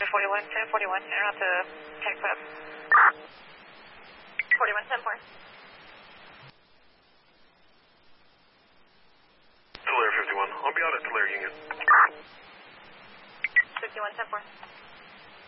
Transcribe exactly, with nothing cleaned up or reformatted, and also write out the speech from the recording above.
forty-one ten, forty-one ten, out to Tech Club. forty-one ten four. Tulare fifty-one. I'll be out at Tulare Union. fifty-one ten four.